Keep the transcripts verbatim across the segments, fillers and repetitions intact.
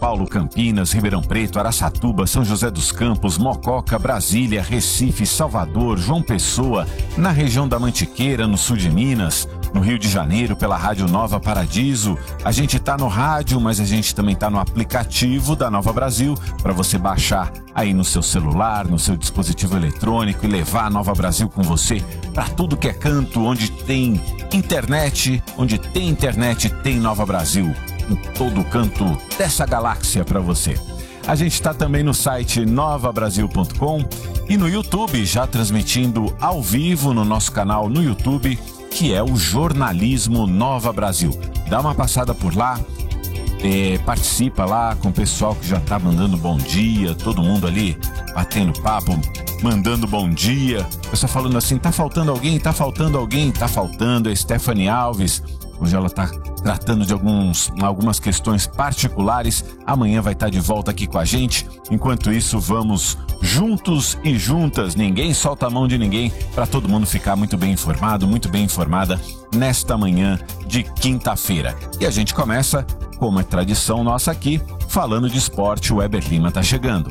Paulo, Campinas, Ribeirão Preto, Araçatuba, São José dos Campos, Mococa, Brasília, Recife, Salvador, João Pessoa, na região da Mantiqueira, no sul de Minas, no Rio de Janeiro, pela Rádio Nova Paradiso. A gente tá no rádio, mas a gente também tá no aplicativo da Nova Brasil, para você baixar aí no seu celular, no seu dispositivo eletrônico e levar a Nova Brasil com você para tudo que é canto, onde tem internet, onde tem internet, tem Nova Brasil, em todo canto dessa galáxia para você. A gente está também no site nova brasil ponto com e no YouTube, já transmitindo ao vivo no nosso canal no YouTube, que é o Jornalismo Nova Brasil. Dá uma passada por lá, é, participa lá com o pessoal que já tá mandando bom dia, todo mundo ali batendo papo, mandando bom dia. O pessoal falando assim, tá faltando alguém, tá faltando alguém, tá faltando a Stephanie Alves. Hoje ela tá tratando de alguns, algumas questões particulares. Amanhã vai estar de volta aqui com a gente. Enquanto isso, vamos juntos e juntas, ninguém solta a mão de ninguém, para todo mundo ficar muito bem informado, muito bem informada nesta manhã de quinta-feira. E a gente começa, como é tradição nossa aqui, falando de esporte. O Weber Lima tá chegando.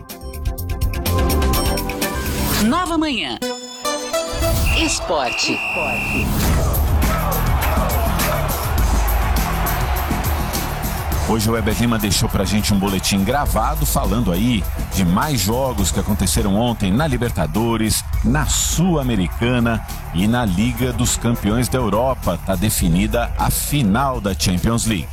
Nova Manhã. Esporte. Hoje o Weber Lima deixou pra gente um boletim gravado falando aí de mais jogos que aconteceram ontem na Libertadores, na Sul-Americana e na Liga dos Campeões da Europa. Tá definida a final da Champions League.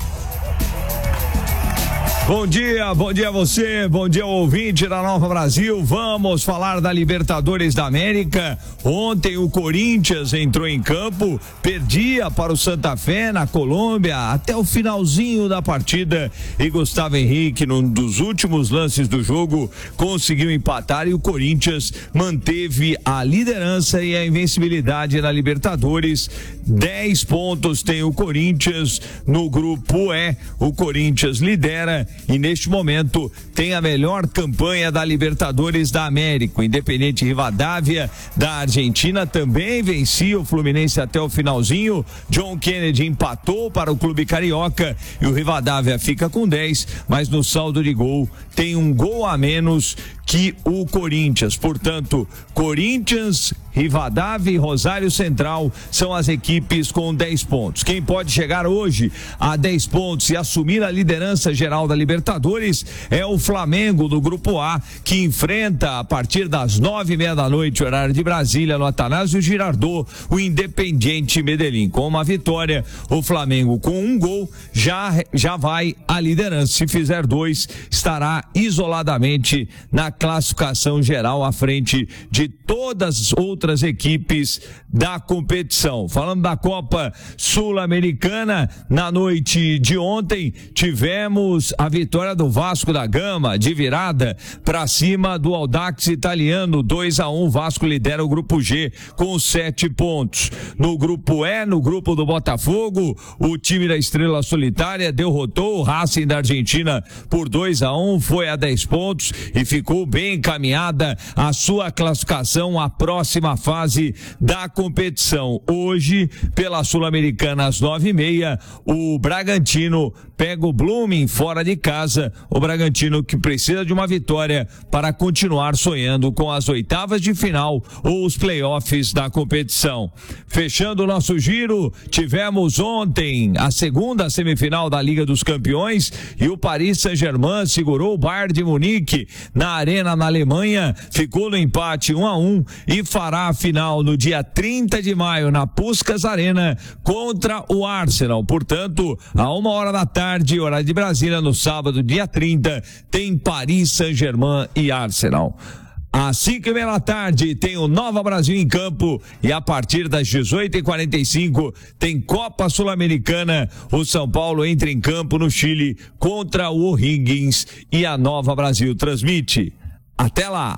Bom dia, bom dia a você, bom dia ao ouvinte da Nova Brasil. Vamos falar da Libertadores da América. Ontem o Corinthians entrou em campo, perdia para o Santa Fé na Colômbia até o finalzinho da partida e Gustavo Henrique, num dos últimos lances do jogo, conseguiu empatar e o Corinthians manteve a liderança e a invencibilidade na Libertadores. Dez pontos tem o Corinthians no grupo E. O Corinthians lidera e neste momento tem a melhor campanha da Libertadores da América. O Independiente Rivadavia da Argentina também vencia o Fluminense até o finalzinho. John Kennedy empatou para o clube carioca e o Rivadavia fica com dez, mas no saldo de gol tem um gol a menos que o Corinthians. Portanto, Corinthians, Rivadavia e Rosário Central são as equipes com dez pontos. Quem pode chegar hoje a dez pontos e assumir a liderança geral da Libertadores é o Flamengo do Grupo A, que enfrenta a partir das nove e meia da noite, horário de Brasília, no Atanásio Girardot, o Independiente Medellín. Com uma vitória, o Flamengo com um gol já, já vai à liderança. Se fizer dois, estará isoladamente na classificação geral à frente de todas as outras equipes da competição. Falando da Copa Sul-Americana, na noite de ontem tivemos a vitória do Vasco da Gama de virada para cima do Audax italiano, dois a um. Vasco lidera o grupo G com sete pontos. No grupo E, no grupo do Botafogo, o time da Estrela Solitária derrotou o Racing da Argentina por dois a um, foi a dez pontos e ficou bem encaminhada a sua classificação à próxima fase da competição. Hoje, pela Sul-Americana, às nove e meia, o Bragantino pega o Blooming fora de casa. O Bragantino que precisa de uma vitória para continuar sonhando com as oitavas de final ou os playoffs da competição. Fechando o nosso giro, tivemos ontem a segunda semifinal da Liga dos Campeões e o Paris Saint-Germain segurou o Bayern de Munique na Arena, na Alemanha, ficou no empate um a um e fará a final no dia trinta de maio na Puskás Arena contra o Arsenal. Portanto, a uma hora da tarde, horário de Brasília, no sábado, dia trinta, tem Paris Saint-Germain e Arsenal. Às cinco e meia da tarde tem o Nova Brasil em campo e a partir das dezoito e quarenta e cinco tem Copa Sul-Americana. O São Paulo entra em campo no Chile contra o O'Higgins e a Nova Brasil transmite. Até lá!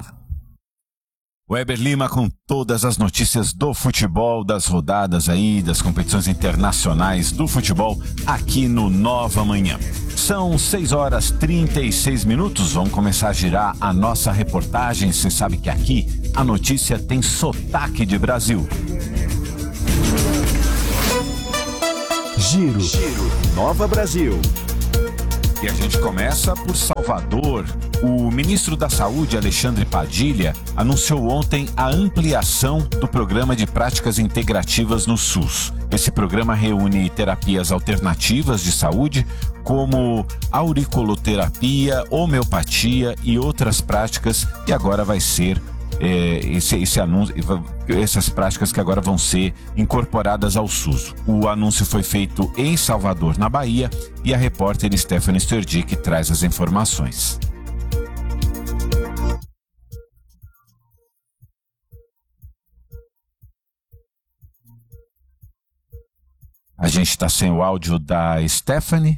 Weber Lima com todas as notícias do futebol, das rodadas aí, das competições internacionais do futebol aqui no Nova Manhã. São seis horas e trinta e seis minutos, vamos começar a girar a nossa reportagem. Você sabe que aqui a notícia tem sotaque de Brasil. Giro, Giro. Nova Brasil. E a gente começa por Salvador. O ministro da Saúde, Alexandre Padilha, anunciou ontem a ampliação do programa de práticas integrativas no SUS. Esse programa reúne terapias alternativas de saúde, como auriculoterapia, homeopatia e outras práticas, e agora vai ser É, esse, esse anúncio, essas práticas que agora vão ser incorporadas ao SUS. O anúncio foi feito em Salvador, na Bahia, e a repórter Stephanie Sterdick traz as informações. A gente está sem o áudio da Stephanie.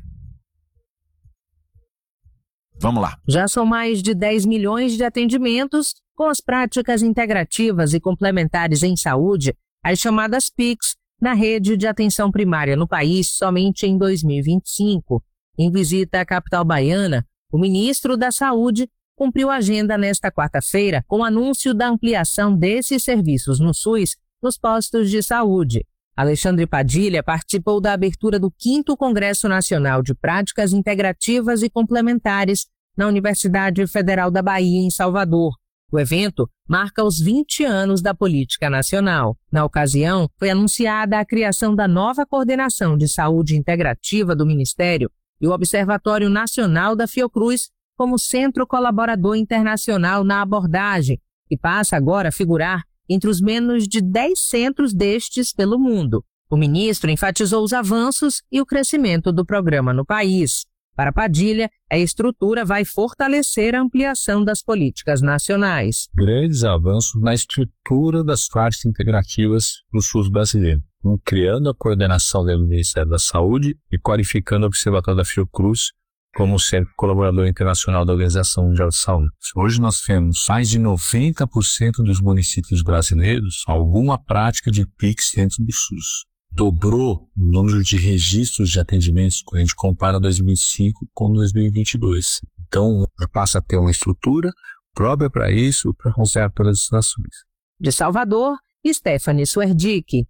Vamos lá. Já são mais de dez milhões de atendimentos com as práticas integrativas e complementares em saúde, as chamadas P I Cs, na rede de atenção primária no país somente em dois mil e vinte e cinco. Em visita à capital baiana, o ministro da Saúde cumpriu a agenda nesta quarta-feira com o anúncio da ampliação desses serviços no SUS nos postos de saúde. Alexandre Padilha participou da abertura do quinto Congresso Nacional de Práticas Integrativas e Complementares na Universidade Federal da Bahia, em Salvador. O evento marca os vinte anos da política nacional. Na ocasião, foi anunciada a criação da nova Coordenação de Saúde Integrativa do Ministério e o Observatório Nacional da Fiocruz como centro colaborador internacional na abordagem, que passa agora a figurar entre os menos de dez centros destes pelo mundo. O ministro enfatizou os avanços e o crescimento do programa no país. Para Padilha, a estrutura vai fortalecer a ampliação das políticas nacionais. Grandes avanços na estrutura das práticas integrativas no SUS brasileiro, criando a coordenação do Ministério da Saúde e qualificando o Observatório da Fiocruz como centro colaborador internacional da Organização Mundial de Saúde. Hoje nós temos mais de noventa por cento dos municípios brasileiros alguma prática de P I C dentro do SUS. Dobrou o número de registros de atendimentos quando a gente compara dois mil e vinte e cinco com dois mil e vinte e dois. Então, passa a ter uma estrutura própria para isso, para considerar todas as situações. De Salvador, Stephanie Sterdick.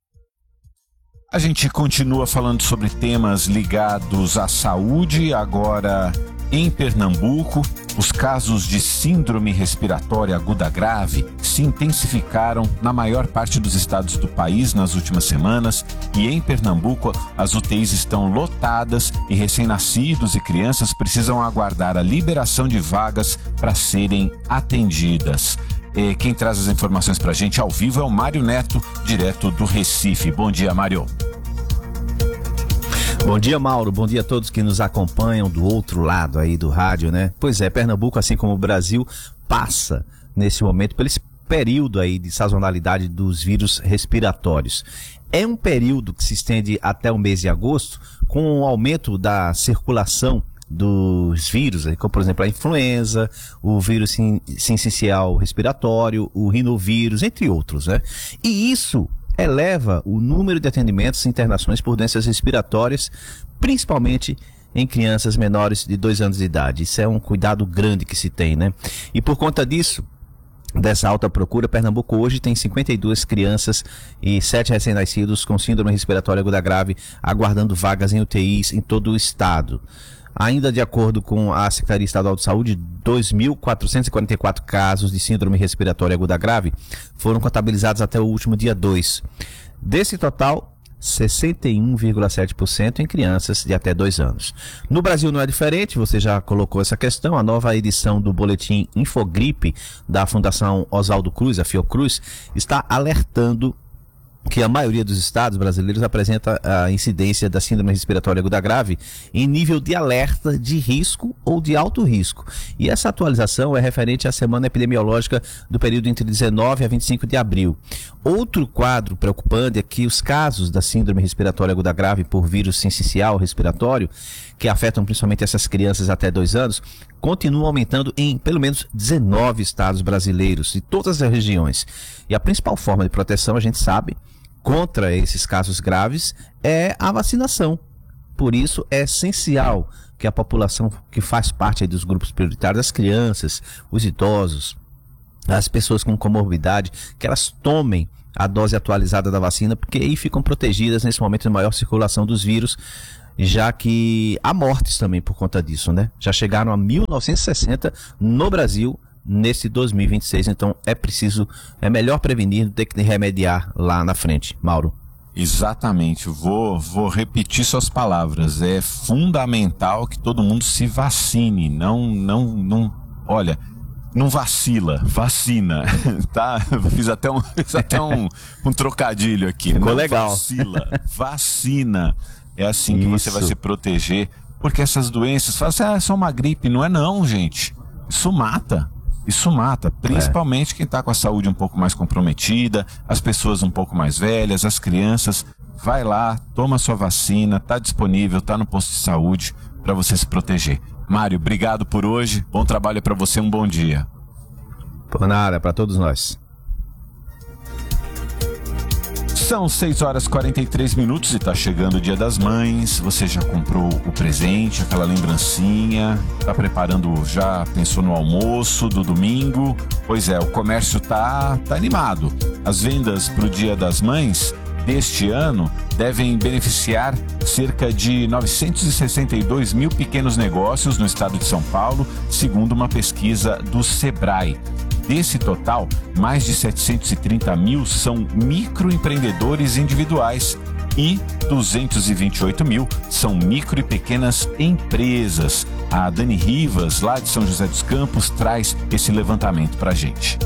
A gente continua falando sobre temas ligados à saúde, agora em Pernambuco. Os casos de síndrome respiratória aguda grave se intensificaram na maior parte dos estados do país nas últimas semanas, e em Pernambuco as U T Is estão lotadas e recém-nascidos e crianças precisam aguardar a liberação de vagas para serem atendidas. E quem traz as informações para a gente ao vivo é o Mário Neto, direto do Recife. Bom dia, Mário. Bom dia, Mauro. Bom dia a todos que nos acompanham do outro lado aí do rádio, né? Pois é, Pernambuco, assim como o Brasil, passa nesse momento por esse período aí de sazonalidade dos vírus respiratórios. É um período que se estende até o mês de agosto, com o aumento da circulação dos vírus, como por exemplo a influenza, o vírus sincicial respiratório, o rinovírus, entre outros, né? E isso eleva o número de atendimentos e internações por doenças respiratórias, principalmente em crianças menores de dois anos de idade. Isso é um cuidado grande que se tem, né? E por conta disso, dessa alta procura, Pernambuco hoje tem cinquenta e duas crianças e sete recém-nascidos com síndrome respiratória aguda grave aguardando vagas em U T Is em todo o estado. Ainda de acordo com a Secretaria Estadual de Saúde, dois mil quatrocentos e quarenta e quatro casos de síndrome respiratória aguda grave foram contabilizados até o último dia dois. Desse total, sessenta e um vírgula sete por cento em crianças de até dois anos. No Brasil não é diferente, você já colocou essa questão. A nova edição do boletim Infogripe da Fundação Oswaldo Cruz, a Fiocruz, está alertando que a maioria dos estados brasileiros apresenta a incidência da síndrome respiratória aguda grave em nível de alerta de risco ou de alto risco. E essa atualização é referente à semana epidemiológica do período entre dezenove a vinte e cinco de abril. Outro quadro preocupante é que os casos da síndrome respiratória aguda grave por vírus sincicial respiratório, que afetam principalmente essas crianças até dois anos, continuam aumentando em pelo menos dezenove estados brasileiros, de todas as regiões. E a principal forma de proteção, a gente sabe, contra esses casos graves é a vacinação. Por isso é essencial que a população que faz parte aí dos grupos prioritários, as crianças, os idosos, as pessoas com comorbidade, que elas tomem a dose atualizada da vacina, porque aí ficam protegidas nesse momento de maior circulação dos vírus. já que há mortes também por conta disso, né? Já chegaram a mil novecentos e sessenta no Brasil nesse dois mil e vinte e seis, então é preciso, é melhor prevenir do que remediar lá na frente. Mauro. Exatamente, vou, vou repetir suas palavras, é fundamental que todo mundo se vacine, não, não, não, olha, não vacila, vacina, tá? Fiz até um, fiz até um, um trocadilho aqui. Ficou não legal. Vacila, vacina, é assim que você vai se proteger, porque essas doenças, falam assim, ah, é só uma gripe, não é não, gente, isso mata. Isso mata, principalmente é. quem está com a saúde um pouco mais comprometida, as pessoas um pouco mais velhas, as crianças. Vai lá, toma sua vacina, está disponível, está no posto de saúde para você se proteger. Mário, obrigado por hoje, bom trabalho para você, um bom dia. Por nada, para todos nós. São seis horas e quarenta e três minutos e tá chegando o Dia das Mães. Você já comprou o presente, aquela lembrancinha? Tá preparando, já pensou no almoço do domingo? Pois é, o comércio tá, tá animado. As vendas pro Dia das Mães deste ano devem beneficiar cerca de novecentos e sessenta e dois mil pequenos negócios no estado de São Paulo, segundo uma pesquisa do Sebrae. Desse total, mais de setecentos e trinta mil são microempreendedores individuais e duzentos e vinte e oito mil são micro e pequenas empresas. A Dani Rivas, lá de São José dos Campos, traz esse levantamento para a gente.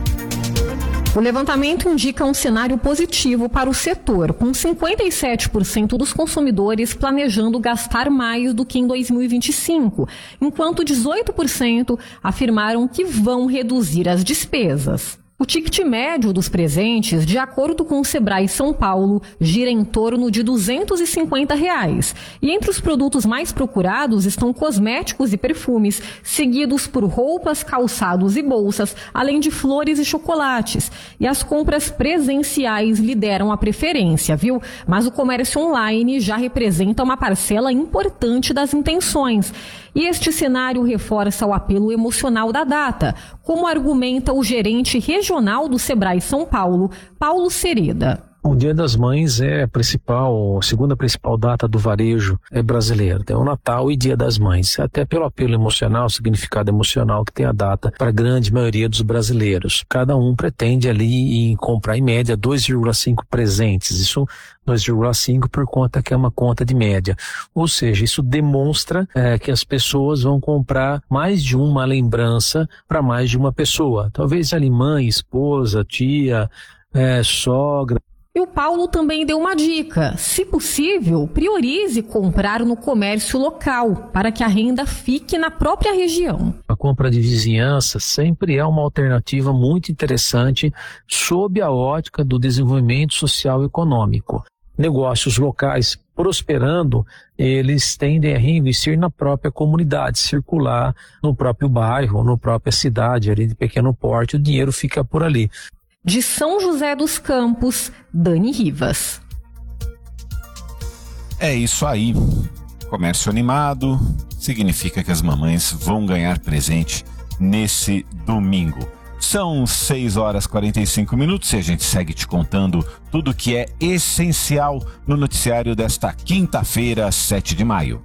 O levantamento indica um cenário positivo para o setor, com cinquenta e sete por cento dos consumidores planejando gastar mais do que em dois mil e vinte e cinco, enquanto dezoito por cento afirmaram que vão reduzir as despesas. O ticket médio dos presentes, de acordo com o Sebrae São Paulo, gira em torno de duzentos e cinquenta reais. E entre os produtos mais procurados estão cosméticos e perfumes, seguidos por roupas, calçados e bolsas, além de flores e chocolates. E as compras presenciais lideram a preferência, viu? Mas o comércio online já representa uma parcela importante das intenções. E este cenário reforça o apelo emocional da data, como argumenta o gerente regional do Sebrae São Paulo, Paulo Cereda. O Dia das Mães é a principal, a segunda principal data do varejo brasileiro. Tem o Natal e Dia das Mães, até pelo apelo emocional, significado emocional que tem a data para a grande maioria dos brasileiros. Cada um pretende ali comprar em média dois vírgula cinco presentes, isso dois vírgula cinco por conta que é uma conta de média. Ou seja, isso demonstra é, que as pessoas vão comprar mais de uma lembrança para mais de uma pessoa. Talvez ali mãe, esposa, tia, é, sogra. E o Paulo também deu uma dica. Se possível, priorize comprar no comércio local, para que a renda fique na própria região. A compra de vizinhança sempre é uma alternativa muito interessante sob a ótica do desenvolvimento social e econômico. Negócios locais prosperando, eles tendem a reinvestir na própria comunidade, circular no próprio bairro, na própria cidade, ali de pequeno porte, o dinheiro fica por ali. De São José dos Campos, Dani Rivas. É isso aí. Comércio animado significa que as mamães vão ganhar presente nesse domingo. São seis horas e quarenta e cinco minutos e a gente segue te contando tudo que é essencial no noticiário desta quinta-feira, sete de maio.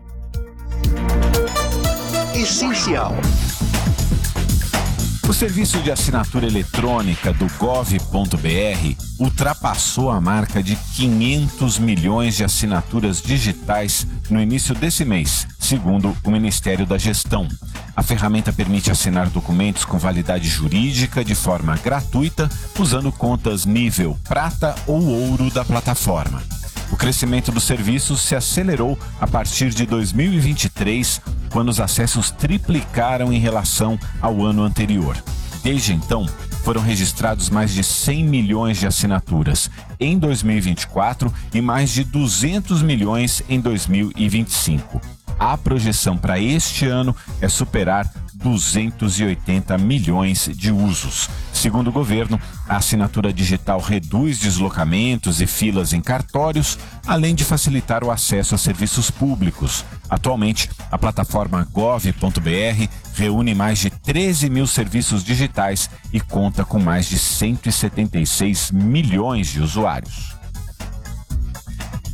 Essencial. O serviço de assinatura eletrônica do gov ponto br ultrapassou a marca de quinhentos milhões de assinaturas digitais no início desse mês, segundo o Ministério da Gestão. A ferramenta permite assinar documentos com validade jurídica de forma gratuita, usando contas nível prata ou ouro da plataforma. O crescimento dos serviços se acelerou a partir de dois mil e vinte e três, quando os acessos triplicaram em relação ao ano anterior. Desde então, foram registrados mais de cem milhões de assinaturas em dois mil e vinte e quatro e mais de duzentos milhões em dois mil e vinte e cinco. A projeção para este ano é superar duzentos e oitenta milhões de usos. Segundo o governo, a assinatura digital reduz deslocamentos e filas em cartórios, além de facilitar o acesso a serviços públicos. Atualmente, a plataforma gov ponto br reúne mais de treze mil serviços digitais e conta com mais de cento e setenta e seis milhões de usuários.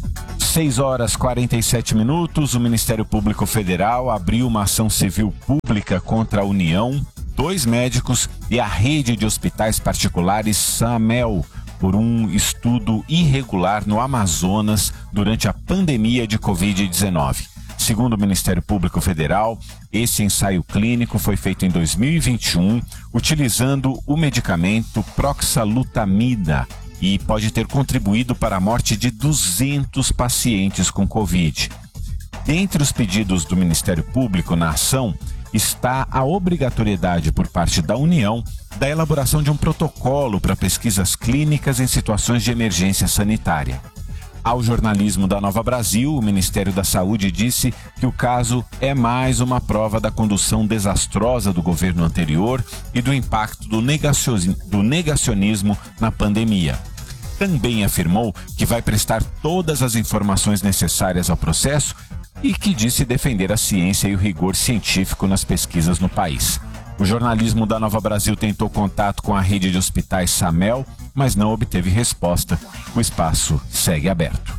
seis horas e quarenta e sete minutos, o Ministério Público Federal abriu uma ação civil pública contra a União, dois médicos e a rede de hospitais particulares SAMEL por um estudo irregular no Amazonas durante a pandemia de covid dezenove. Segundo o Ministério Público Federal, esse ensaio clínico foi feito em dois mil e vinte e um, utilizando o medicamento proxalutamida e pode ter contribuído para a morte de duzentos pacientes com Covid. Dentre os pedidos do Ministério Público na ação está a obrigatoriedade por parte da União da elaboração de um protocolo para pesquisas clínicas em situações de emergência sanitária. Ao jornalismo da Nova Brasil, o Ministério da Saúde disse que o caso é mais uma prova da condução desastrosa do governo anterior e do impacto do negacionismo na pandemia. Também afirmou que vai prestar todas as informações necessárias ao processo e que disse defender a ciência e o rigor científico nas pesquisas no país. O jornalismo da Nova Brasil tentou contato com a rede de hospitais SAMEL, mas não obteve resposta. O espaço segue aberto.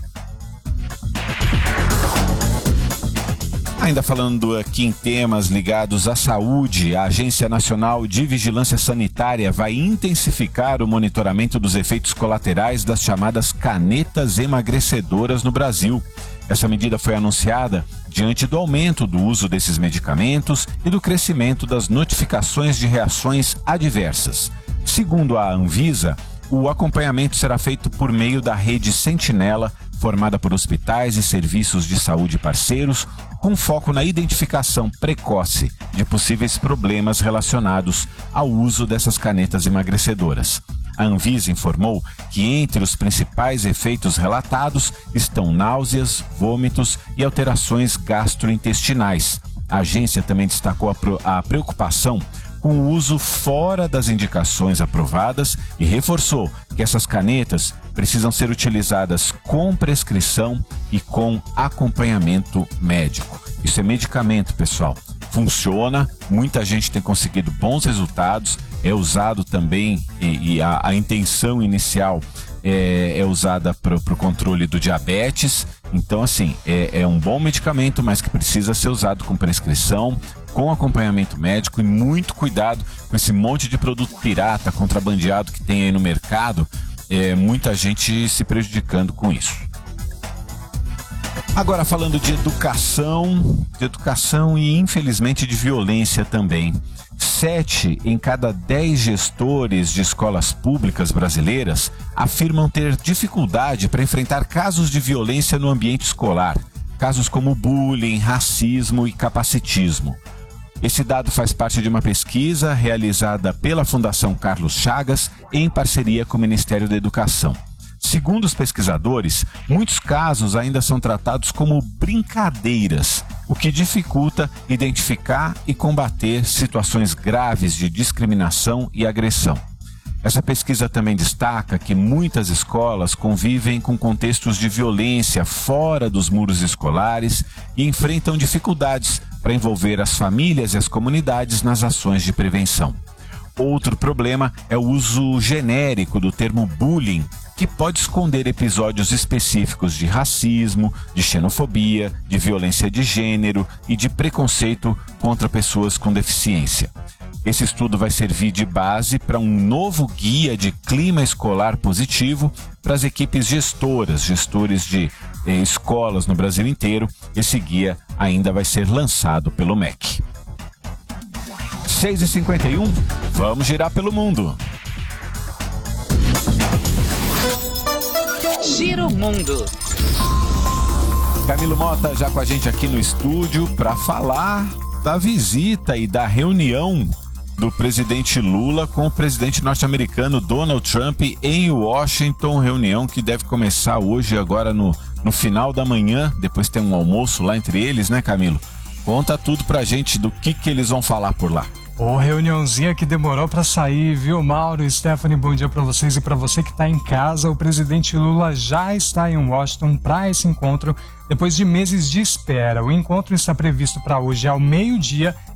Ainda falando aqui em temas ligados à saúde, a Agência Nacional de Vigilância Sanitária vai intensificar o monitoramento dos efeitos colaterais das chamadas canetas emagrecedoras no Brasil. Essa medida foi anunciada diante do aumento do uso desses medicamentos e do crescimento das notificações de reações adversas. Segundo a Anvisa, o acompanhamento será feito por meio da rede Sentinela, formada por hospitais e serviços de saúde parceiros, com foco na identificação precoce de possíveis problemas relacionados ao uso dessas canetas emagrecedoras. A Anvisa informou que entre os principais efeitos relatados estão náuseas, vômitos e alterações gastrointestinais. A agência também destacou a preocupação com o uso fora das indicações aprovadas e reforçou que essas canetas precisam ser utilizadas com prescrição e com acompanhamento médico. Isso é medicamento, pessoal. Funciona, muita gente tem conseguido bons resultados, é usado também e, e a, a intenção inicial é, é usada para o controle do diabetes. Então, assim, é, é um bom medicamento, mas que precisa ser usado com prescrição, com acompanhamento médico e muito cuidado com esse monte de produto pirata, contrabandeado que tem aí no mercado. É, muita gente se prejudicando com isso. Agora falando de educação, de educação e infelizmente de violência também. Sete em cada dez gestores de escolas públicas brasileiras afirmam ter dificuldade para enfrentar casos de violência no ambiente escolar, casos como bullying, racismo e capacitismo. Esse dado faz parte de uma pesquisa realizada pela Fundação Carlos Chagas em parceria com o Ministério da Educação. Segundo os pesquisadores, muitos casos ainda são tratados como brincadeiras, o que dificulta identificar e combater situações graves de discriminação e agressão. Essa pesquisa também destaca que muitas escolas convivem com contextos de violência fora dos muros escolares e enfrentam dificuldades para envolver as famílias e as comunidades nas ações de prevenção. Outro problema é o uso genérico do termo bullying, que pode esconder episódios específicos de racismo, de xenofobia, de violência de gênero e de preconceito contra pessoas com deficiência. Esse estudo vai servir de base para um novo guia de clima escolar positivo para as equipes gestoras, gestores de eh, escolas no Brasil inteiro. Esse guia ainda vai ser lançado pelo M E C. seis e cinquenta e um, vamos girar pelo mundo. Gira o mundo. Camilo Mota já com a gente aqui no estúdio para falar da visita e da reunião do presidente Lula com o presidente norte-americano Donald Trump em Washington, reunião que deve começar hoje, agora no, no final da manhã, depois tem um almoço lá entre eles, né, Camilo? Conta tudo pra gente do que, que eles vão falar por lá. Ô, reuniãozinha que demorou pra sair, viu, Mauro e Stephanie? Bom dia pra vocês e pra você que tá em casa. O presidente Lula já está em Washington para esse encontro depois de meses de espera. O encontro está previsto para hoje ao meio-dia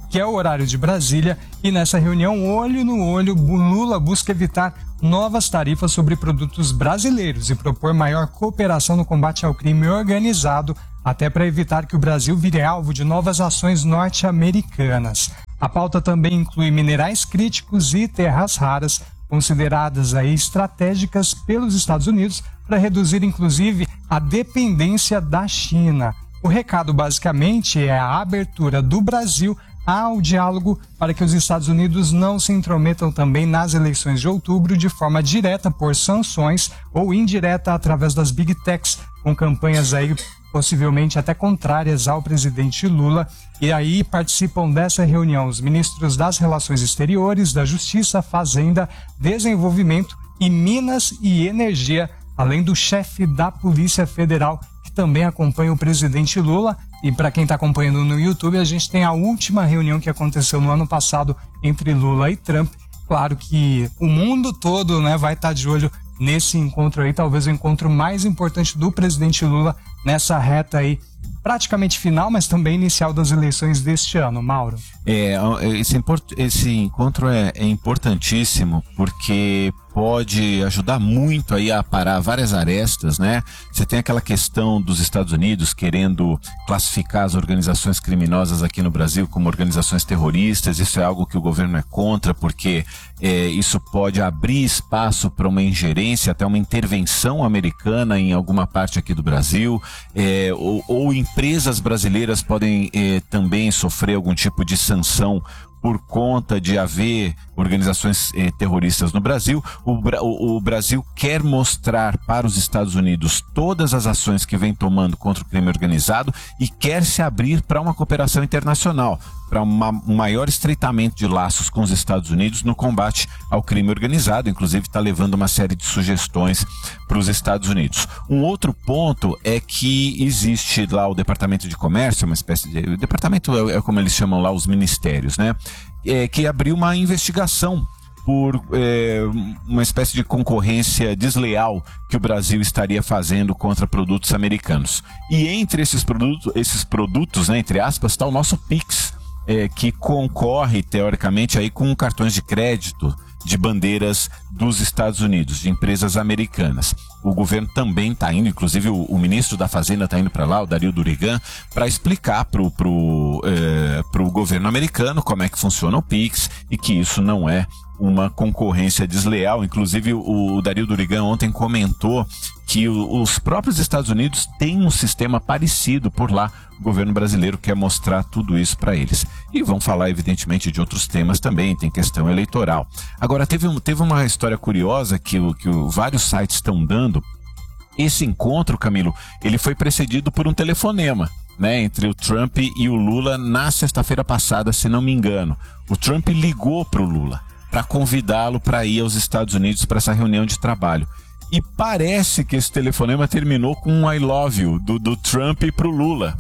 que é o horário de Brasília, e nessa reunião, olho no olho, Lula busca evitar novas tarifas sobre produtos brasileiros e propor maior cooperação no combate ao crime organizado, até para evitar que o Brasil vire alvo de novas ações norte-americanas. A pauta também inclui minerais críticos e terras raras, consideradas aí estratégicas pelos Estados Unidos para reduzir, inclusive, a dependência da China. O recado, basicamente, é a abertura do Brasil ao diálogo para que os Estados Unidos não se intrometam também nas eleições de outubro de forma direta por sanções ou indireta através das Big Techs, com campanhas aí possivelmente até contrárias ao presidente Lula. E aí participam dessa reunião os ministros das Relações Exteriores, da Justiça, Fazenda, Desenvolvimento e Minas e Energia, além do chefe da Polícia Federal, que também acompanha o presidente Lula. E para quem está acompanhando no YouTube, a gente tem a última reunião que aconteceu no ano passado entre Lula e Trump. Claro que o mundo todo, né, vai estar de olho nesse encontro aí, talvez o encontro mais importante do presidente Lula nessa reta aí, praticamente final, mas também inicial das eleições deste ano. Mauro. É, esse, esse encontro é, é importantíssimo porque pode ajudar muito aí a parar várias arestas, né? Você tem aquela questão dos Estados Unidos querendo classificar as organizações criminosas aqui no Brasil como organizações terroristas. Isso é algo que o governo é contra, porque é, isso pode abrir espaço para uma ingerência, até uma intervenção americana em alguma parte aqui do Brasil, é, ou, ou empresas brasileiras podem é, também sofrer algum tipo de sanção por conta de haver organizações eh, terroristas no Brasil. O, o, o Brasil quer mostrar para os Estados Unidos todas as ações que vem tomando contra o crime organizado e quer se abrir para uma cooperação internacional, para um maior estreitamento de laços com os Estados Unidos no combate ao crime organizado. Inclusive está levando uma série de sugestões para os Estados Unidos. Um outro ponto é que existe lá o Departamento de Comércio, uma espécie de... O departamento é, é como eles chamam lá os ministérios, né? É, que abriu uma investigação por é, uma espécie de concorrência desleal que o Brasil estaria fazendo contra produtos americanos. E entre esses produtos, esses produtos, né, entre aspas, está o nosso Pix, é, que concorre, teoricamente, aí com cartões de crédito de bandeiras dos Estados Unidos, de empresas americanas. O governo também está indo, inclusive o, o ministro da Fazenda está indo para lá, o Dario Durigan, para explicar para o pro, é, pro governo americano como é que funciona o Pix e que isso não é uma concorrência desleal. Inclusive o, o Dario Durigan ontem comentou que o, os próprios Estados Unidos têm um sistema parecido por lá. O governo brasileiro quer mostrar tudo isso para eles. E vão falar, evidentemente, de outros temas também, tem questão eleitoral. Agora, teve, um, teve uma história curiosa que, que o, vários sites estão dando. Esse encontro, Camilo, ele foi precedido por um telefonema, né, entre o Trump e o Lula na sexta-feira passada, se não me engano. O Trump ligou para o Lula para convidá-lo para ir aos Estados Unidos para essa reunião de trabalho. E parece que esse telefonema terminou com um I love you do, do Trump para o Lula.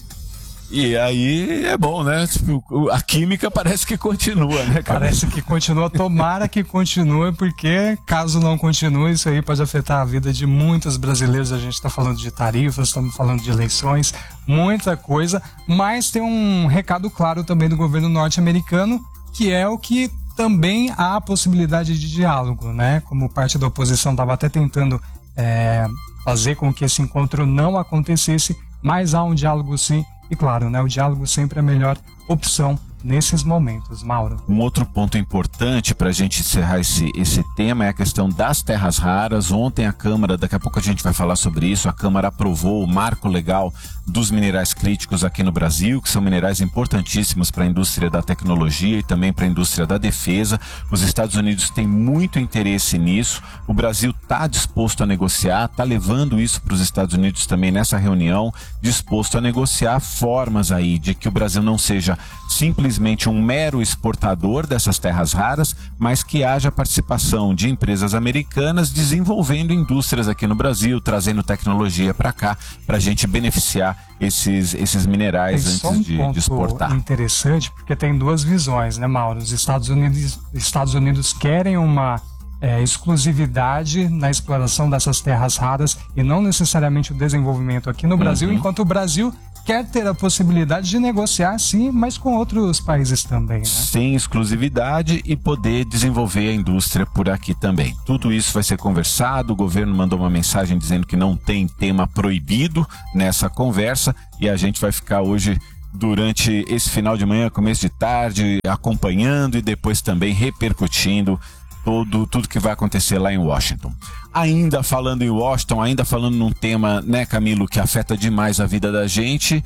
E aí é bom, né? A química parece que continua, né, cara? Parece que continua, tomara que continue, porque caso não continue, isso aí pode afetar a vida de muitos brasileiros. A gente está falando de tarifas, estamos falando de eleições, muita coisa, mas tem um recado claro também do governo norte-americano, que é o que também há a possibilidade de diálogo, né? Como parte da oposição estava até tentando é, fazer com que esse encontro não acontecesse, mas há um diálogo sim. E claro, né, o diálogo sempre é a melhor opção nesses momentos, Mauro. Um outro ponto importante para a gente encerrar esse, esse tema é a questão das terras raras. Ontem a Câmara, daqui a pouco a gente vai falar sobre isso, a Câmara aprovou o marco legal dos minerais críticos aqui no Brasil, que são minerais importantíssimos para a indústria da tecnologia e também para a indústria da defesa. Os Estados Unidos têm muito interesse nisso, o Brasil está disposto a negociar, está levando isso para os Estados Unidos também nessa reunião, disposto a negociar formas aí de que o Brasil não seja simplesmente um mero exportador dessas terras raras, mas que haja participação de empresas americanas desenvolvendo indústrias aqui no Brasil, trazendo tecnologia para cá, para a gente beneficiar esses, esses minerais tem antes só um de, ponto de exportar. Interessante, porque tem duas visões, né, Mauro? Os Estados Unidos, Estados Unidos querem uma é, exclusividade na exploração dessas terras raras e não necessariamente o desenvolvimento aqui no Brasil, uhum. enquanto o Brasil quer ter a possibilidade de negociar, sim, mas com outros países também, né? Sem exclusividade e poder desenvolver a indústria por aqui também. Tudo isso vai ser conversado, o governo mandou uma mensagem dizendo que não tem tema proibido nessa conversa e a gente vai ficar hoje, durante esse final de manhã, começo de tarde, acompanhando e depois também repercutindo Todo, tudo que vai acontecer lá em Washington. Ainda falando em Washington, ainda falando num tema, né, Camilo, que afeta demais a vida da gente,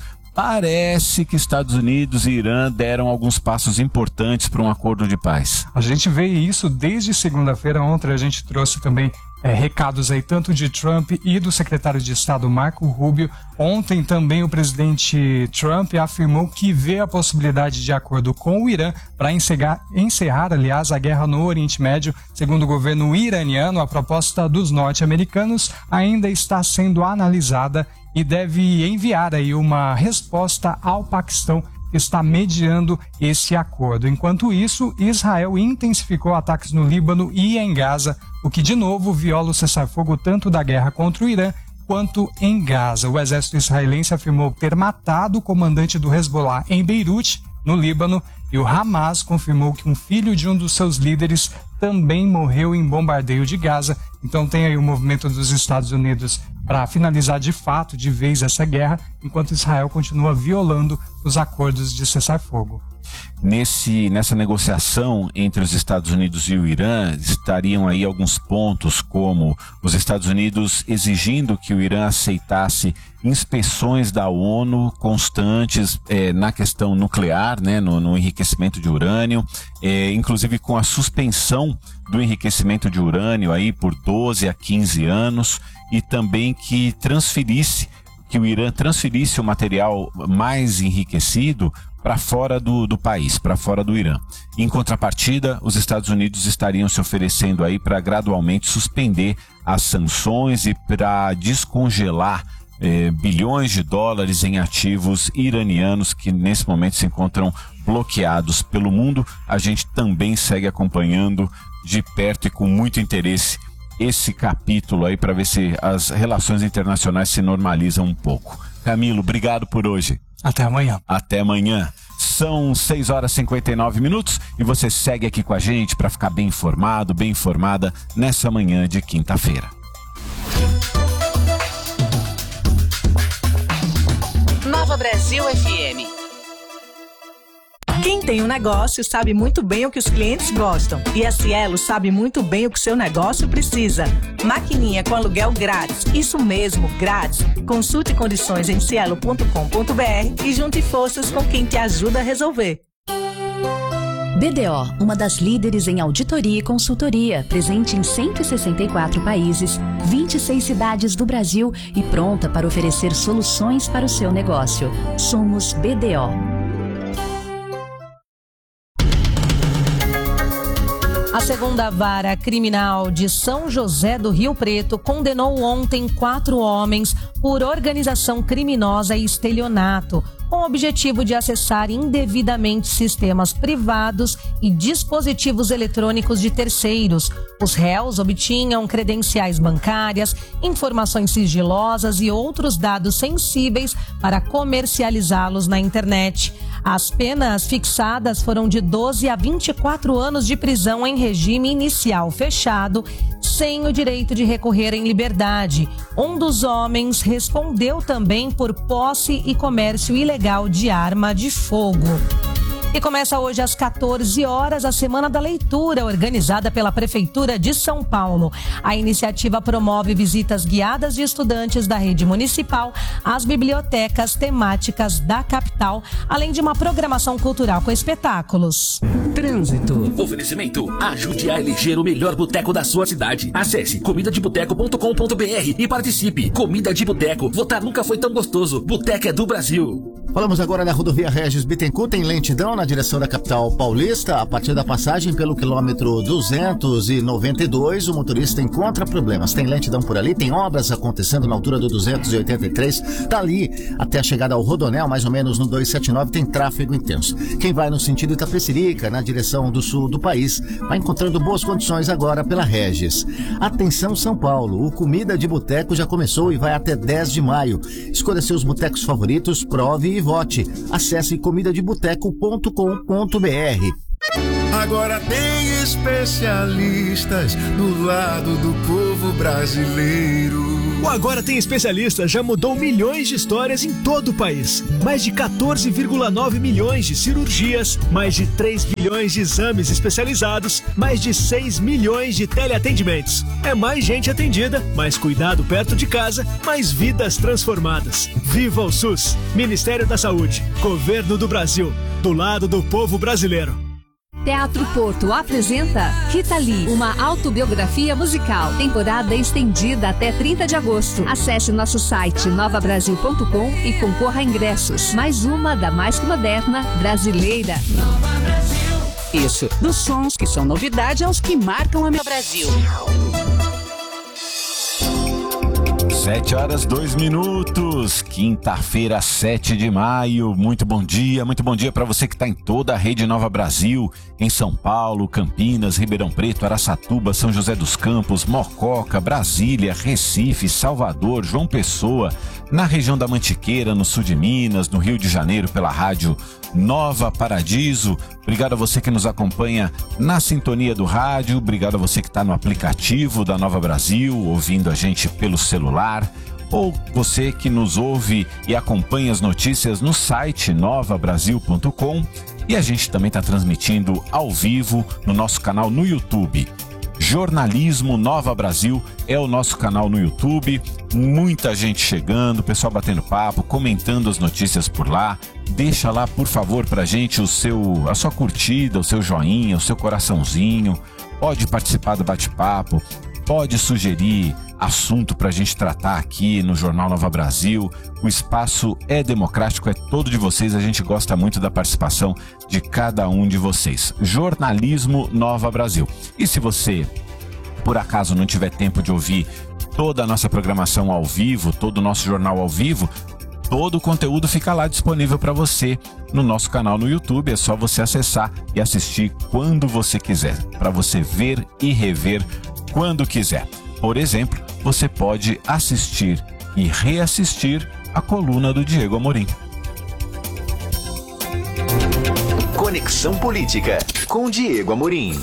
parece que Estados Unidos e Irã deram alguns passos importantes para um acordo de paz. A gente vê isso desde segunda-feira. Ontem a gente trouxe também é, recados aí tanto de Trump e do secretário de Estado Marco Rubio. Ontem também o presidente Trump afirmou que vê a possibilidade de acordo com o Irã para encerrar, encerrar, aliás, a guerra no Oriente Médio. Segundo o governo iraniano, a proposta dos norte-americanos ainda está sendo analisada e deve enviar aí uma resposta ao Paquistão, que está mediando esse acordo. Enquanto isso, Israel intensificou ataques no Líbano e em Gaza, o que de novo viola o cessar-fogo tanto da guerra contra o Irã quanto em Gaza. O exército israelense afirmou ter matado o comandante do Hezbollah em Beirute, no Líbano, e o Hamas confirmou que um filho de um dos seus líderes também morreu em bombardeio de Gaza. Então tem aí o movimento dos Estados Unidos para finalizar de fato, de vez, essa guerra, enquanto Israel continua violando os acordos de cessar-fogo. Nesse, nessa negociação entre os Estados Unidos e o Irã, estariam aí alguns pontos, como os Estados Unidos exigindo que o Irã aceitasse inspeções da ONU constantes é, na questão nuclear, né, no, no enriquecimento de urânio, é, inclusive com a suspensão do enriquecimento de urânio aí por doze a quinze anos, e também que transferisse, que o Irã transferisse o material mais enriquecido para fora do, do país, para fora do Irã. Em contrapartida, os Estados Unidos estariam se oferecendo aí para gradualmente suspender as sanções e para descongelar eh, bilhões de dólares em ativos iranianos que nesse momento se encontram bloqueados pelo mundo. A gente também segue acompanhando de perto e com muito interesse esse capítulo aí para ver se as relações internacionais se normalizam um pouco. Camilo, obrigado por hoje. Até amanhã. Até amanhã. São seis horas e cinquenta e nove minutos e você segue aqui com a gente para ficar bem informado, bem informada nessa manhã de quinta-feira. Nova Brasil F M. Quem tem um negócio sabe muito bem o que os clientes gostam. E a Cielo sabe muito bem o que seu negócio precisa. Maquininha com aluguel grátis. Isso mesmo, grátis. Consulte condições em cielo ponto com ponto br e junte forças com quem te ajuda a resolver. B D O, uma das líderes em auditoria e consultoria, presente em cento e sessenta e quatro países, vinte e seis cidades do Brasil e pronta para oferecer soluções para o seu negócio. Somos B D O. A segunda vara criminal de São José do Rio Preto condenou ontem quatro homens por organização criminosa e estelionato, com o objetivo de acessar indevidamente sistemas privados e dispositivos eletrônicos de terceiros. Os réus obtinham credenciais bancárias, informações sigilosas e outros dados sensíveis para comercializá-los na internet. As penas fixadas foram de doze a vinte e quatro anos de prisão em regime inicial fechado, sem o direito de recorrer em liberdade. Um dos homens respondeu também por posse e comércio ilegal de arma de fogo. E começa hoje às quatorze horas a Semana da Leitura, organizada pela Prefeitura de São Paulo. A iniciativa promove visitas guiadas de estudantes da rede municipal às bibliotecas temáticas da capital, além de uma programação cultural com espetáculos. Trânsito. Oferecimento. Ajude a eleger o melhor boteco da sua cidade. Acesse comida de boteco ponto com ponto br e participe. Comida de Boteco. Votar nunca foi tão gostoso. Boteco é do Brasil. Falamos agora da rodovia Regis Bittencourt, tem lentidão na direção da capital paulista. A partir da passagem pelo quilômetro duzentos e noventa e dois, o motorista encontra problemas. Tem lentidão por ali, tem obras acontecendo na altura do duzentos e oitenta e três. Dali até a chegada ao Rodonel, mais ou menos no duzentos e setenta e nove, tem tráfego intenso. Quem vai no sentido Itapecerica, na direção do sul do país, vai encontrando boas condições agora pela Regis. Atenção São Paulo, o Comida de Boteco já começou e vai até dez de maio. Escolha seus botecos favoritos, prove e vote. Acesse comida de boteco ponto com ponto b r. Agora tem especialistas do lado do povo brasileiro. O Agora Tem Especialistas já mudou milhões de histórias em todo o país. Mais de quatorze vírgula nove milhões de cirurgias, mais de três bilhões de exames especializados, mais de seis milhões de teleatendimentos. É mais gente atendida, mais cuidado perto de casa, mais vidas transformadas. Viva o SUS! Ministério da Saúde, Governo do Brasil, do lado do povo brasileiro. Teatro Porto apresenta Rita Lee, uma autobiografia musical. Temporada estendida até trinta de agosto. Acesse nosso site nova brasil ponto com e concorra a ingressos. Mais uma da mais que moderna brasileira. Nova Brasil. Isso, dos sons que são novidade aos que marcam a meu Brasil. Sete horas, dois minutos, quinta-feira, sete de maio. Muito bom dia, muito bom dia para você que está em toda a Rede Nova Brasil, em São Paulo, Campinas, Ribeirão Preto, Araçatuba, São José dos Campos, Mococa, Brasília, Recife, Salvador, João Pessoa, na região da Mantiqueira, no sul de Minas, no Rio de Janeiro, pela rádio Nova Paradiso. Obrigado a você que nos acompanha na sintonia do rádio, obrigado a você que está no aplicativo da Nova Brasil, ouvindo a gente pelo celular, ou você que nos ouve e acompanha as notícias no site nova brasil ponto com, e a gente também está transmitindo ao vivo no nosso canal no YouTube. Jornalismo Nova Brasil é o nosso canal no YouTube. Muita gente chegando, pessoal batendo papo, comentando as notícias por lá. Deixa lá, por favor, pra gente o seu, a sua curtida, o seu joinha, o seu coraçãozinho. Pode participar do bate-papo, pode sugerir assunto pra gente tratar aqui no Jornal Nova Brasil. O espaço é democrático, é todo de vocês. A gente gosta muito da participação de cada um de vocês. Jornalismo Nova Brasil. E se você, por acaso, não tiver tempo de ouvir toda a nossa programação ao vivo, todo o nosso jornal ao vivo, todo o conteúdo fica lá disponível para você no nosso canal no YouTube. É só você acessar e assistir quando você quiser, para você ver e rever quando quiser. Por exemplo, você pode assistir e reassistir a coluna do Diego Amorim. Conexão Política com Diego Amorim.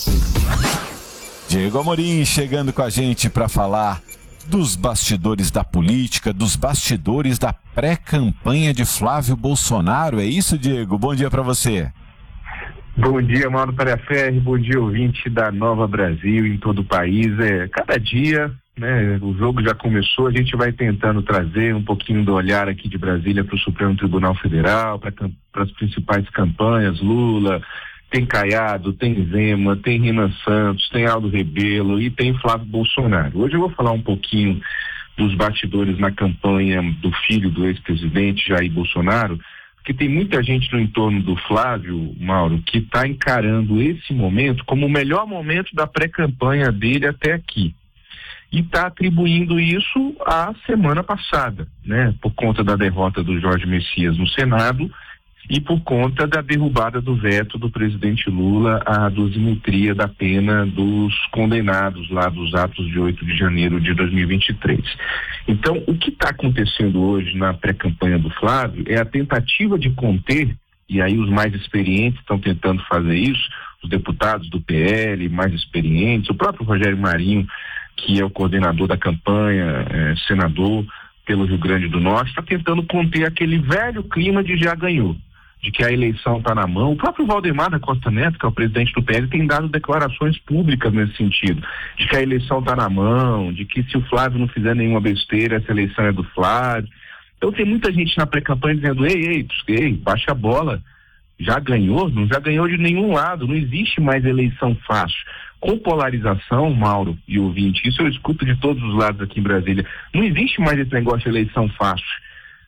Diego Amorim chegando com a gente para falar dos bastidores da política, dos bastidores da pré-campanha de Flávio Bolsonaro. É isso, Diego? Bom dia para você. Bom dia, Mauro Tariaferri, bom dia, ouvinte da Nova Brasil em todo o país. É, cada dia, né, o jogo já começou, a gente vai tentando trazer um pouquinho do olhar aqui de Brasília para o Supremo Tribunal Federal, para as principais campanhas, Lula, tem Caiado, tem Zema, tem Renan Santos, tem Aldo Rebelo e tem Flávio Bolsonaro. Hoje eu vou falar um pouquinho dos bastidores na campanha do filho do ex-presidente Jair Bolsonaro, porque tem muita gente no entorno do Flávio, Mauro, que está encarando esse momento como o melhor momento da pré-campanha dele até aqui. E está atribuindo isso à semana passada, né? Por conta da derrota do Jorge Messias no Senado e por conta da derrubada do veto do presidente Lula à dosimetria da pena dos condenados lá dos atos de oito de janeiro de dois mil e vinte e três. Então, o que está acontecendo hoje na pré-campanha do Flávio é a tentativa de conter, e aí os mais experientes estão tentando fazer isso, os deputados do P L mais experientes, o próprio Rogério Marinho, que é o coordenador da campanha, é, senador pelo Rio Grande do Norte, está tentando conter aquele velho clima de já ganhou, de que a eleição está na mão. O próprio Valdemar da Costa Neto, que é o presidente do P L, tem dado declarações públicas nesse sentido, de que a eleição está na mão, de que se o Flávio não fizer nenhuma besteira, essa eleição é do Flávio. Então tem muita gente na pré-campanha dizendo, ei, ei, ei, baixa a bola, já ganhou? Não já ganhou de nenhum lado, não existe mais eleição fácil. Com polarização, Mauro e ouvinte, isso eu escuto de todos os lados aqui em Brasília, não existe mais esse negócio de eleição fácil.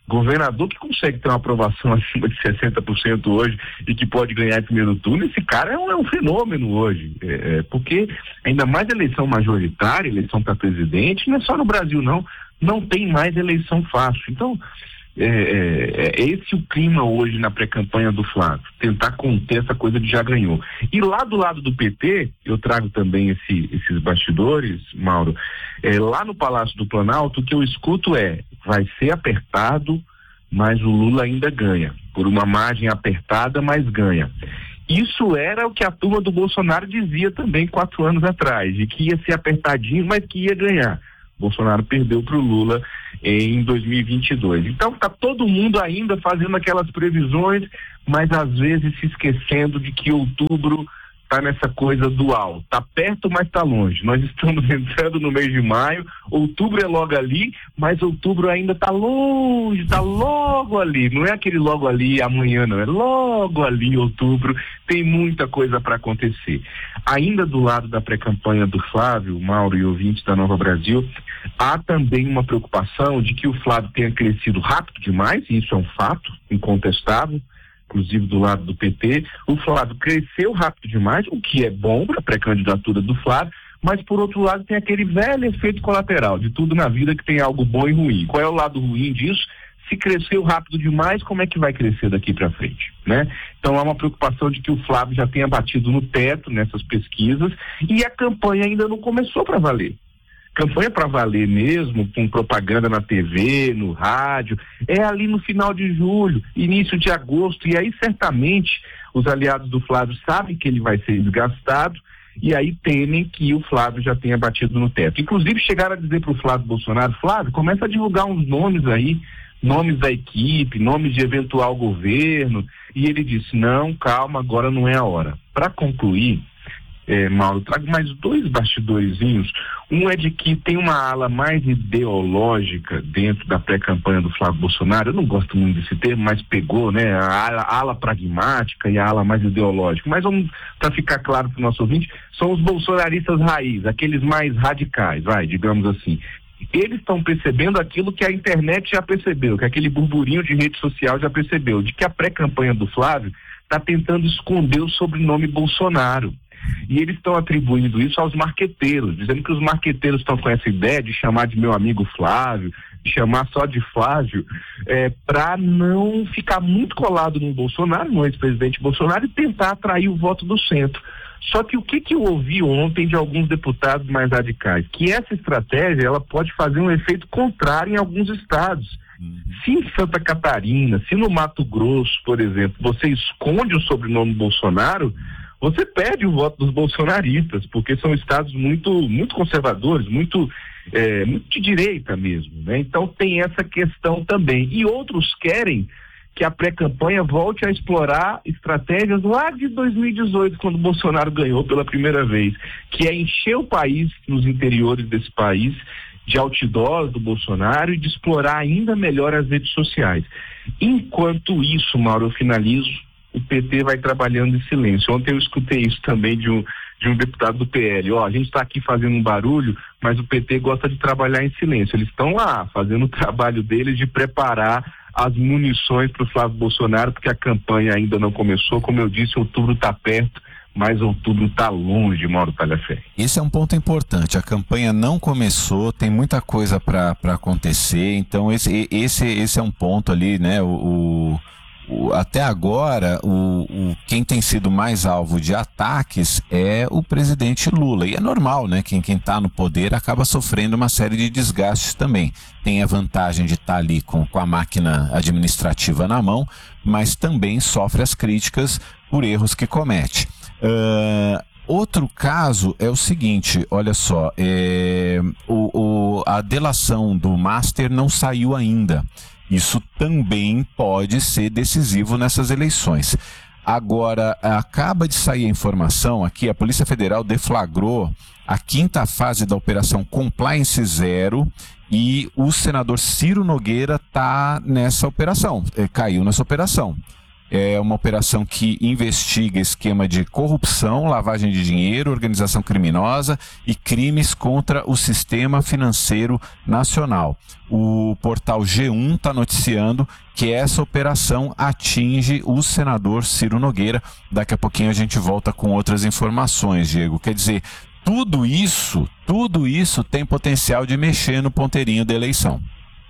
Governador que consegue ter uma aprovação acima de sessenta por cento hoje e que pode ganhar em primeiro turno, esse cara é um, é um fenômeno hoje. É, porque ainda mais eleição majoritária, eleição para presidente, não é só no Brasil não, não tem mais eleição fácil. Então, é, é, é esse o clima hoje na pré-campanha do Flávio, tentar conter essa coisa de já ganhou. E lá do lado do P T, eu trago também esse, esses bastidores, Mauro, é, lá no Palácio do Planalto, o que eu escuto é, vai ser apertado, mas o Lula ainda ganha, por uma margem apertada, mas ganha. Isso era o que a turma do Bolsonaro dizia também quatro anos atrás, de que ia ser apertadinho, mas que ia ganhar. Bolsonaro perdeu para o Lula em dois mil e vinte e dois. Então está todo mundo ainda fazendo aquelas previsões, mas às vezes se esquecendo de que outubro está nessa coisa dual. Está perto, mas está longe. Nós estamos entrando no mês de maio, outubro é logo ali, mas outubro ainda está longe, está logo ali. Não é aquele logo ali amanhã, não. É logo ali, outubro. Tem muita coisa para acontecer. Ainda do lado da pré-campanha do Flávio, Mauro e ouvintes da Nova Brasil, há também uma preocupação de que o Flávio tenha crescido rápido demais, e isso é um fato incontestável, inclusive do lado do P T. O Flávio cresceu rápido demais, o que é bom para a pré-candidatura do Flávio, mas por outro lado tem aquele velho efeito colateral de tudo na vida que tem algo bom e ruim. Qual é o lado ruim disso? Se cresceu rápido demais, como é que vai crescer daqui para frente, né? Então há uma preocupação de que o Flávio já tenha batido no teto nessas pesquisas e a campanha ainda não começou para valer. Campanha para valer mesmo, com propaganda na T V, no rádio, é ali no final de julho, início de agosto, e aí certamente os aliados do Flávio sabem que ele vai ser desgastado e aí temem que o Flávio já tenha batido no teto. Inclusive chegaram a dizer para o Flávio Bolsonaro, Flávio, começa a divulgar uns nomes aí, nomes da equipe, nomes de eventual governo, e ele disse, não, calma, agora não é a hora. Para concluir, É, Mauro, trago mais dois bastidorzinhos. Um é de que tem uma ala mais ideológica dentro da pré-campanha do Flávio Bolsonaro. Eu não gosto muito desse termo, mas pegou, né? A ala, a ala pragmática e a ala mais ideológica. Mas vamos, para ficar claro para o nosso ouvinte, são os bolsonaristas raiz, aqueles mais radicais, vai, digamos assim. Eles estão percebendo aquilo que a internet já percebeu, que aquele burburinho de rede social já percebeu, de que a pré-campanha do Flávio está tentando esconder o sobrenome Bolsonaro. E eles estão atribuindo isso aos marqueteiros, dizendo que os marqueteiros estão com essa ideia de chamar de meu amigo Flávio, de chamar só de Flávio, é, para não ficar muito colado no Bolsonaro, no ex-presidente Bolsonaro, e tentar atrair o voto do centro. Só que o que, que eu ouvi ontem de alguns deputados mais radicais? Que essa estratégia ela pode fazer um efeito contrário em alguns estados. Se em Santa Catarina, se no Mato Grosso, por exemplo, você esconde o sobrenome Bolsonaro, você perde o voto dos bolsonaristas, porque são estados muito, muito conservadores, muito, é, muito de direita mesmo, né? Então tem essa questão também. E outros querem que a pré-campanha volte a explorar estratégias lá de dois mil e dezoito, quando o Bolsonaro ganhou pela primeira vez, que é encher o país, nos interiores desse país, de outdoors do Bolsonaro e de explorar ainda melhor as redes sociais. Enquanto isso, Mauro, eu finalizo, o P T vai trabalhando em silêncio. Ontem eu escutei isso também de um, de um deputado do P L. Ó, a gente está aqui fazendo um barulho, mas o P T gosta de trabalhar em silêncio. Eles estão lá fazendo o trabalho deles de preparar as munições para o Flávio Bolsonaro, porque a campanha ainda não começou. Como eu disse, outubro está perto, mas outubro está longe, Mauro Talhaferri. Esse é um ponto importante. A campanha não começou, tem muita coisa para acontecer. Então esse, esse, esse é um ponto ali, né? O, o... O, até agora, o, o, quem tem sido mais alvo de ataques é o presidente Lula. E é normal, né? Quem está no poder acaba sofrendo uma série de desgastes também. Tem a vantagem de estar tá ali com, com a máquina administrativa na mão, mas também sofre as críticas por erros que comete. Uh, outro caso é o seguinte, olha só, é, o, o, a delação do Master não saiu ainda. Isso também pode ser decisivo nessas eleições. Agora, acaba de sair a informação aqui, a Polícia Federal deflagrou a quinta fase da Operação Compliance Zero e o senador Ciro Nogueira está nessa operação, caiu nessa operação. É uma operação que investiga esquema de corrupção, lavagem de dinheiro, organização criminosa e crimes contra o sistema financeiro nacional. O portal G um está noticiando que essa operação atinge o senador Ciro Nogueira. Daqui a pouquinho a gente volta com outras informações, Diego. Quer dizer, tudo isso, tudo isso tem potencial de mexer no ponteirinho da eleição.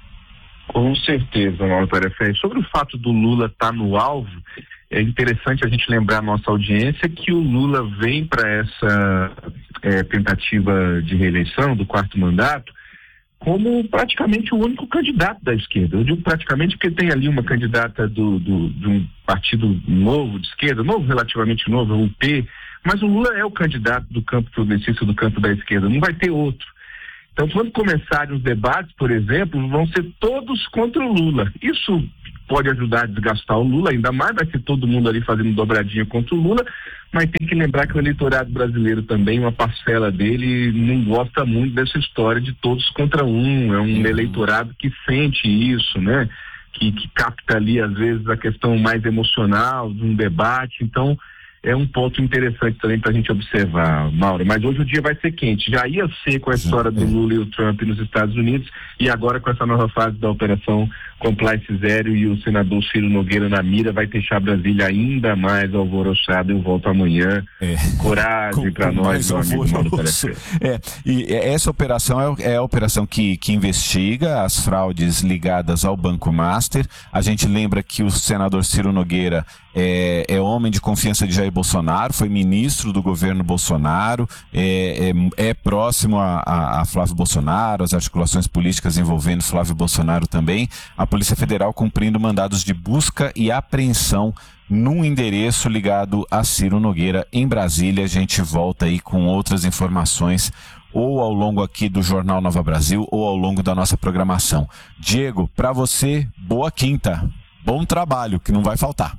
Com certeza, Mauro Tarefé. Sobre o fato do Lula estar no alvo, é interessante a gente lembrar a nossa audiência que o Lula vem para essa é, tentativa de reeleição do quarto mandato como praticamente o único candidato da esquerda. Eu digo praticamente porque tem ali uma candidata do, do, de um partido novo de esquerda, novo, relativamente novo, o U P, mas o Lula é o candidato do campo progressista, do campo da esquerda, não vai ter outro. Então, quando começarem os debates, por exemplo, vão ser todos contra o Lula. Isso pode ajudar a desgastar o Lula, ainda mais vai ser todo mundo ali fazendo dobradinha contra o Lula, mas tem que lembrar que o eleitorado brasileiro também, uma parcela dele, não gosta muito dessa história de todos contra um. É um eleitorado que sente isso, né? Que, que capta ali, às vezes, a questão mais emocional de um debate. Então, é um ponto interessante também para a gente observar, Mauro. Mas hoje o dia vai ser quente. Já ia ser com a história do Lula e o Trump nos Estados Unidos e agora com essa nova fase da Operação Compliance Zero e o senador Ciro Nogueira na mira vai deixar Brasília ainda mais alvoroçada. Eu volto amanhã. É. Coragem para nós, meu amigo Mauro Tarefé. É, e essa operação é, é a operação que, que investiga as fraudes ligadas ao Banco Master. A gente lembra que o senador Ciro Nogueira é, é homem de confiança de Jair Bolsonaro, foi ministro do governo Bolsonaro, é, é, é próximo a, a, a Flávio Bolsonaro, as articulações políticas envolvendo Flávio Bolsonaro também. A Polícia Federal cumprindo mandados de busca e apreensão num endereço ligado a Ciro Nogueira em Brasília. A gente volta aí com outras informações ou ao longo aqui do Jornal Nova Brasil ou ao longo da nossa programação. Diego, para você, boa quinta, bom trabalho, que não vai faltar.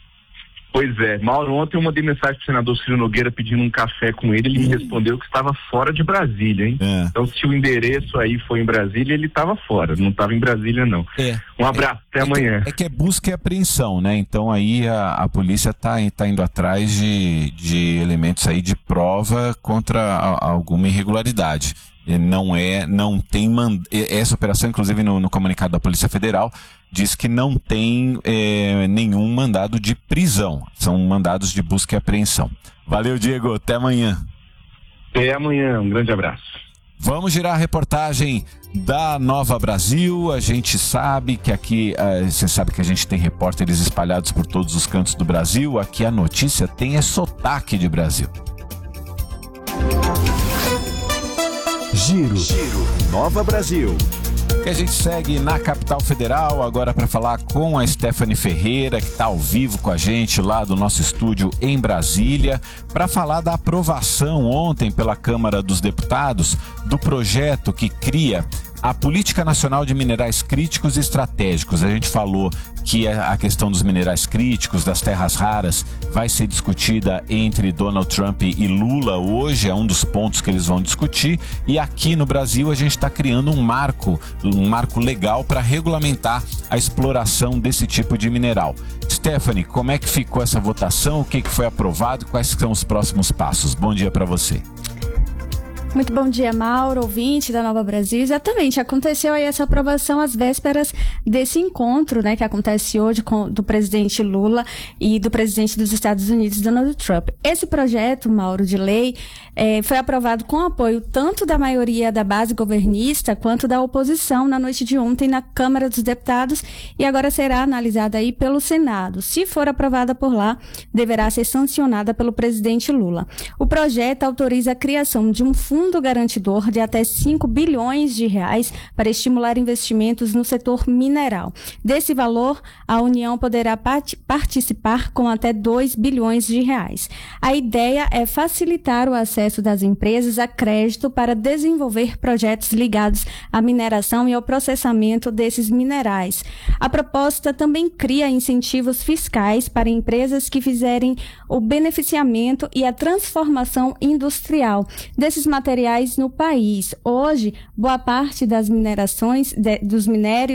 Pois é, Mauro, ontem eu mandei mensagem pro senador Ciro Nogueira pedindo um café com ele, ele me respondeu que estava fora de Brasília, hein? É. Então, se o endereço aí foi em Brasília, ele estava fora, não estava em Brasília, não. É. Um abraço, é, até é amanhã. Que, é que é busca e apreensão, né? Então aí a, a polícia tá, tá indo atrás de, de elementos aí de prova contra a, alguma irregularidade. Não é, não tem mand... essa operação, inclusive no, no comunicado da Polícia Federal, diz que não tem é, nenhum mandado de prisão, são mandados de busca e apreensão. Valeu, Diego, até amanhã. Até amanhã, um grande abraço. Vamos girar a reportagem da Nova Brasil. A gente sabe que aqui, uh, você sabe que a gente tem repórteres espalhados por todos os cantos do Brasil. Aqui a notícia tem é sotaque de Brasil. Giro, Giro, Nova Brasil. E a gente segue na capital federal agora para falar com a Stephanie Ferreira, que está ao vivo com a gente lá do nosso estúdio em Brasília, para falar da aprovação ontem pela Câmara dos Deputados do projeto que cria a Política Nacional de Minerais Críticos e Estratégicos. A gente falou que a questão dos minerais críticos, das terras raras, vai ser discutida entre Donald Trump e Lula hoje, é um dos pontos que eles vão discutir, e aqui no Brasil a gente está criando um marco, um marco legal para regulamentar a exploração desse tipo de mineral. Stephanie, como é que ficou essa votação, o que, que foi aprovado, quais são os próximos passos? Bom dia para você. Muito bom dia, Mauro, ouvinte da Nova Brasil. Exatamente, aconteceu aí essa aprovação às vésperas desse encontro, né, que acontece hoje com, do presidente Lula e do presidente dos Estados Unidos, Donald Trump. Esse projeto, Mauro, de lei, eh, foi aprovado com apoio tanto da maioria da base governista quanto da oposição na noite de ontem na Câmara dos Deputados e agora será analisada aí pelo Senado. Se for aprovada por lá, deverá ser sancionada pelo presidente Lula. O projeto autoriza a criação de um fundo fundo garantidor de até cinco bilhões de reais para estimular investimentos no setor mineral. Desse valor, a União poderá part- participar com até dois bilhões de reais. A ideia é facilitar o acesso das empresas a crédito para desenvolver projetos ligados à mineração e ao processamento desses minerais. A proposta também cria incentivos fiscais para empresas que fizerem o beneficiamento e a transformação industrial desses materiais materiais no país. Hoje, boa parte das minerações, de, dos minérios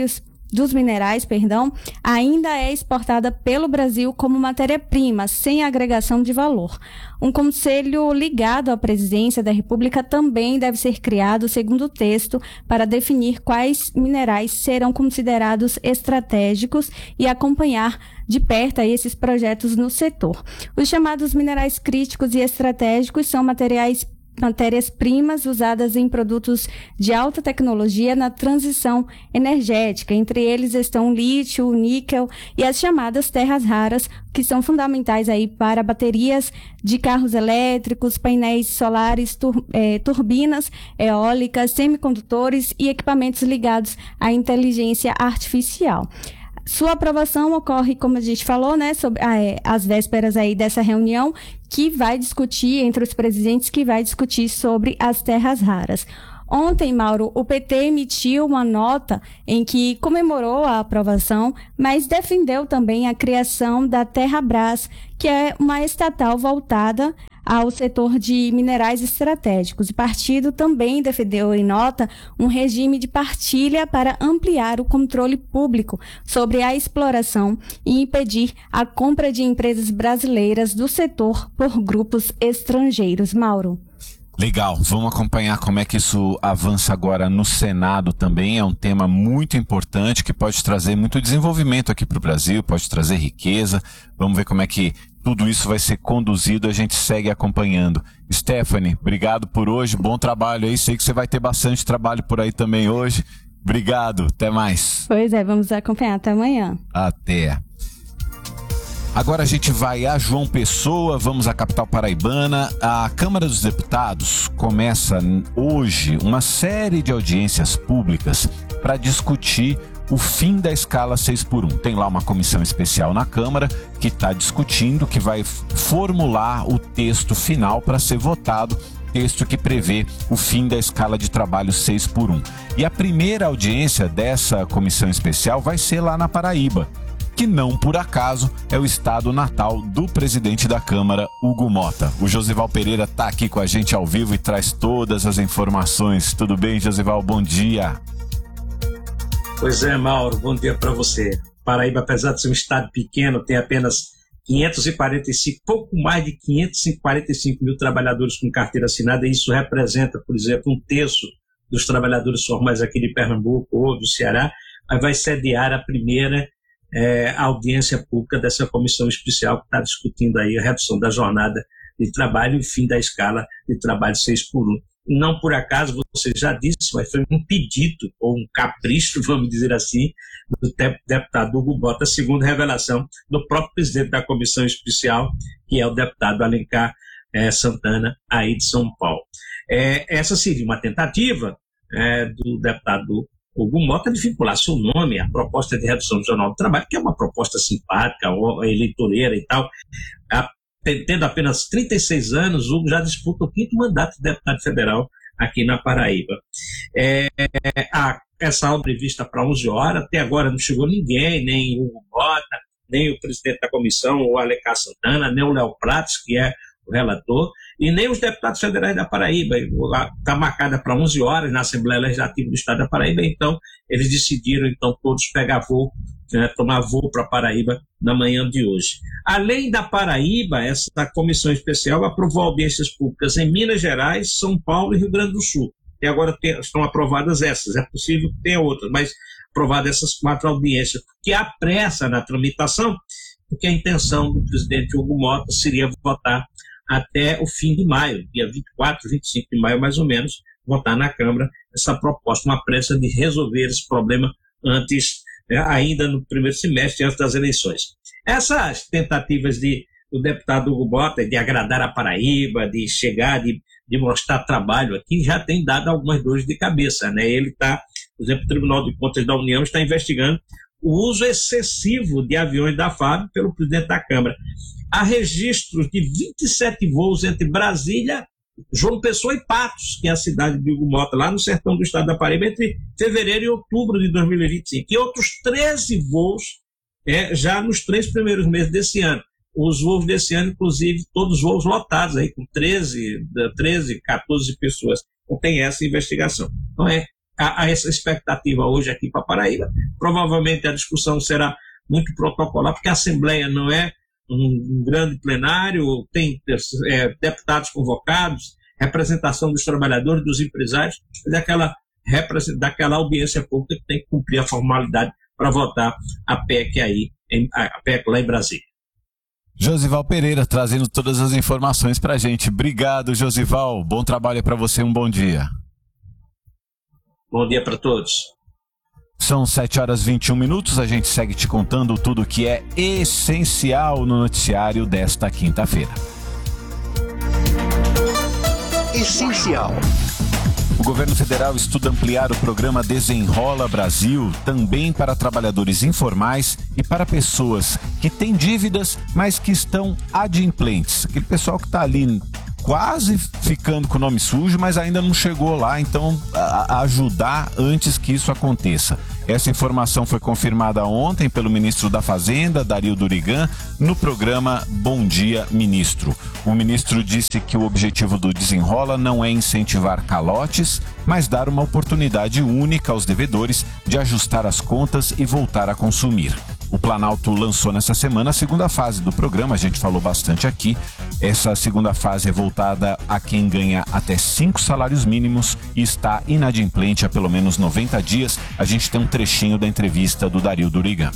dos minerais, perdão, ainda é exportada pelo Brasil como matéria-prima, sem agregação de valor. Um conselho ligado à presidência da República também deve ser criado, segundo o texto, para definir quais minerais serão considerados estratégicos e acompanhar de perto aí esses projetos no setor. Os chamados minerais críticos e estratégicos são materiais matérias-primas usadas em produtos de alta tecnologia na transição energética. Entre eles estão o lítio, o níquel e as chamadas terras raras, que são fundamentais aí para baterias de carros elétricos, painéis solares, tur eh, turbinas eólicas, semicondutores e equipamentos ligados à inteligência artificial. Sua aprovação ocorre, como a gente falou, né, sobre ah, é, as vésperas aí dessa reunião que vai discutir, entre os presidentes, que vai discutir sobre as terras raras. Ontem, Mauro, o P T emitiu uma nota em que comemorou a aprovação, mas defendeu também a criação da Terrabras, que é uma estatal voltada ao setor de minerais estratégicos. O partido também defendeu em nota um regime de partilha para ampliar o controle público sobre a exploração e impedir a compra de empresas brasileiras do setor por grupos estrangeiros. Mauro. Legal, vamos acompanhar como é que isso avança agora no Senado também. É um tema muito importante que pode trazer muito desenvolvimento aqui para o Brasil, pode trazer riqueza. Vamos ver como é que tudo isso vai ser conduzido, a gente segue acompanhando. Stephanie, obrigado por hoje, bom trabalho aí, sei que você vai ter bastante trabalho por aí também hoje. Obrigado, até mais. Pois é, vamos acompanhar, até amanhã. Até. Agora a gente vai a João Pessoa, vamos à capital paraibana. A Câmara dos Deputados começa hoje uma série de audiências públicas para discutir o fim da escala seis por um. Tem lá uma comissão especial na Câmara que está discutindo, que vai formular o texto final para ser votado, texto que prevê o fim da escala de trabalho seis por um. E a primeira audiência dessa comissão especial vai ser lá na Paraíba, que não por acaso é o estado natal do presidente da Câmara, Hugo Motta. O Josival Pereira está aqui com a gente ao vivo e traz todas as informações. Tudo bem, Josival? Bom dia. Pois é, Mauro, bom dia para você. Paraíba, apesar de ser um estado pequeno, tem apenas quinhentos e quarenta e cinco, pouco mais de quinhentos e quarenta e cinco mil trabalhadores com carteira assinada, e isso representa, por exemplo, um terço dos trabalhadores formais aqui de Pernambuco ou do Ceará, mas vai sediar a primeira é, audiência pública dessa comissão especial que está discutindo aí a redução da jornada de trabalho e o fim da escala de trabalho seis por um. Não por acaso, você já disse, mas foi um pedido, ou um capricho, vamos dizer assim, do deputado Hugo Motta, segundo revelação do próprio presidente da comissão especial, que é o deputado Alencar é, Santana, aí de São Paulo. É, essa seria uma tentativa é, do deputado Hugo Motta de vincular seu nome à proposta de redução do Jornal do Trabalho, que é uma proposta simpática, eleitoreira e tal. A Tendo apenas trinta e seis anos, Hugo já disputa o quinto mandato de deputado federal aqui na Paraíba. É, a, essa aula prevista para onze horas, até agora não chegou ninguém, nem Hugo Motta, nem o presidente da comissão, o Alencar Santana, nem o Léo Prates, que é o relator, e nem os deputados federais da Paraíba. Está marcada para onze horas na Assembleia Legislativa do Estado da Paraíba, então eles decidiram então todos pegar voo, né, tomar voo para Paraíba na manhã de hoje. Além da Paraíba, essa comissão especial aprovou audiências públicas em Minas Gerais, São Paulo e Rio Grande do Sul. E agora tem, estão aprovadas essas, é possível que tenha outras, mas aprovadas essas quatro audiências, que apressa na tramitação, porque a intenção do presidente Hugo Motta seria votar até o fim de maio, dia vinte e quatro, vinte e cinco de maio mais ou menos, votar na Câmara essa proposta, uma pressa de resolver esse problema antes, né, ainda no primeiro semestre, antes das eleições. Essas tentativas de, do deputado Hugo Motta de agradar a Paraíba, de chegar, de, de mostrar trabalho aqui, já tem dado algumas dores de cabeça, né? Ele está, por exemplo, o Tribunal de Contas da União está investigando o uso excessivo de aviões da F A B pelo presidente da Câmara. Há registros de vinte e sete voos entre Brasília, João Pessoa e Patos, que é a cidade de Hugo Motta, lá no sertão do estado da Paraíba, entre fevereiro e outubro de dois mil e vinte e cinco. E outros treze voos é, já nos três primeiros meses desse ano. Os voos desse ano, inclusive, todos os voos lotados, aí, com treze, treze, quatorze pessoas. Então tem essa investigação. Então é a, a essa expectativa hoje aqui para Paraíba. Provavelmente a discussão será muito protocolar, porque a Assembleia não é um, um grande plenário, tem é, deputados convocados, representação dos trabalhadores, dos empresários, daquela, daquela audiência pública que tem que cumprir a formalidade para votar a P E C aí, em, a P E C lá em Brasília. Josival Pereira trazendo todas as informações para a gente. Obrigado, Josival. Bom trabalho para você, um bom dia. Bom dia para todos. São sete horas e vinte e um minutos, a gente segue te contando tudo que é essencial no noticiário desta quinta-feira. Essencial. O governo federal estuda ampliar o programa Desenrola Brasil também para trabalhadores informais e para pessoas que têm dívidas, mas que estão adimplentes. Aquele pessoal que está ali quase ficando com o nome sujo, mas ainda não chegou lá, então a, a ajudar antes que isso aconteça. Essa informação foi confirmada ontem pelo ministro da Fazenda, Dario Durigan, no programa Bom Dia Ministro. O ministro disse que o objetivo do Desenrola não é incentivar calotes, mas dar uma oportunidade única aos devedores de ajustar as contas e voltar a consumir. O Planalto lançou nessa semana a segunda fase do programa, a gente falou bastante aqui. Essa segunda fase é voltada a quem ganha até cinco salários mínimos e está inadimplente há pelo menos noventa dias. A gente tem um trechinho da entrevista do Dario Durigan.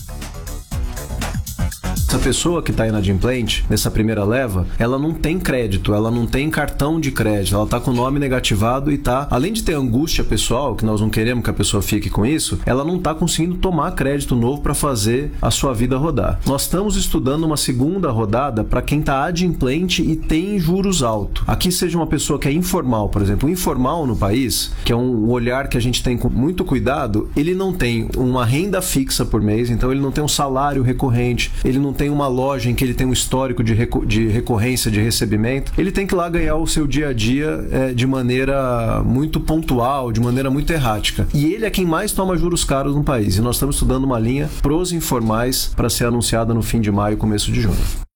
Essa pessoa que está inadimplente, nessa primeira leva, ela não tem crédito, ela não tem cartão de crédito, ela está com o nome negativado e tá, além de ter angústia pessoal, que nós não queremos que a pessoa fique com isso, ela não está conseguindo tomar crédito novo para fazer a sua vida rodar. Nós estamos estudando uma segunda rodada para quem está adimplente e tem juros altos. Aqui seja uma pessoa que é informal, por exemplo, o informal no país, que é um olhar que a gente tem com muito cuidado, ele não tem uma renda fixa por mês, então ele não tem um salário recorrente, ele não tem uma loja em que ele tem um histórico de, recu- de recorrência de recebimento, ele tem que ir lá ganhar o seu dia a dia é, de maneira muito pontual, de maneira muito errática. E ele é quem mais toma juros caros no país. E nós estamos estudando uma linha pros informais para ser anunciada no fim de maio, começo de junho.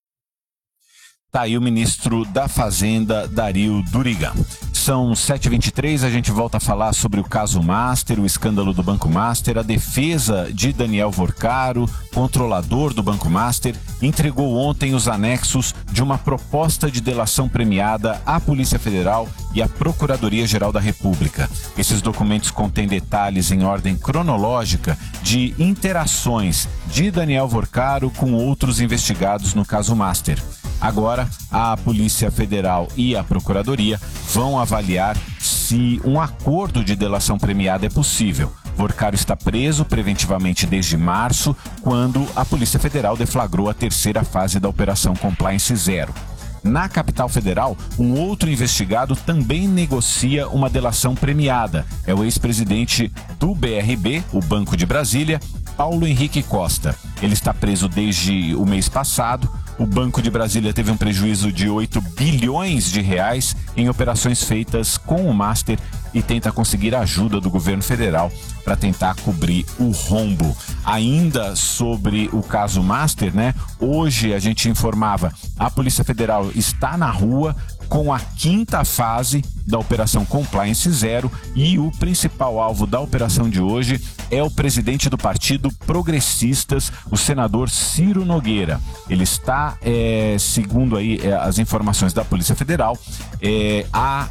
Tá aí o ministro da Fazenda, Dario Durigan. São sete e vinte e três, a gente volta a falar sobre o caso Master, o escândalo do Banco Master. A defesa de Daniel Vorcaro, controlador do Banco Master, entregou ontem os anexos de uma proposta de delação premiada à Polícia Federal e à Procuradoria-Geral da República. Esses documentos contêm detalhes em ordem cronológica de interações de Daniel Vorcaro com outros investigados no caso Master. Agora, a Polícia Federal e a Procuradoria vão avaliar se um acordo de delação premiada é possível. Vorcaro está preso preventivamente desde março, quando a Polícia Federal deflagrou a terceira fase da Operação Compliance Zero. Na capital federal, um outro investigado também negocia uma delação premiada. É o ex-presidente do B R B, o Banco de Brasília, Paulo Henrique Costa. Ele está preso desde o mês passado. O Banco de Brasília teve um prejuízo de oito bilhões de reais em operações feitas com o Master e tenta conseguir a ajuda do governo federal para tentar cobrir o rombo. Ainda sobre o caso Master, né? Hoje a gente informava, a Polícia Federal está na rua com a quinta fase da Operação Compliance Zero e o principal alvo da operação de hoje é o presidente do Partido Progressistas, o senador Ciro Nogueira. Ele está, é, segundo aí é, as informações da Polícia Federal, é, a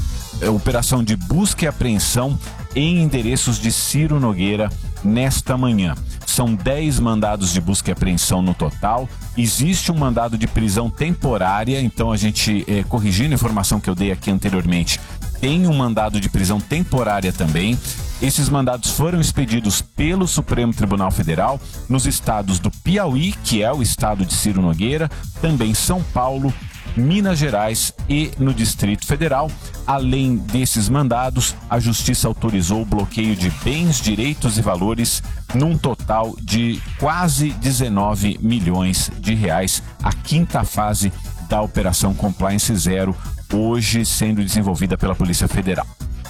operação de busca e apreensão em endereços de Ciro Nogueira nesta manhã. São dez mandados de busca e apreensão no total. Existe um mandado de prisão temporária, então a gente, é, corrigindo a informação que eu dei aqui anteriormente, tem um mandado de prisão temporária também. Esses mandados foram expedidos pelo Supremo Tribunal Federal nos estados do Piauí, que é o estado de Ciro Nogueira, também São Paulo, Minas Gerais e no Distrito Federal. Além desses mandados, a Justiça autorizou o bloqueio de bens, direitos e valores num total de quase dezenove milhões de reais. A quinta fase da Operação Compliance Zero, hoje sendo desenvolvida pela Polícia Federal.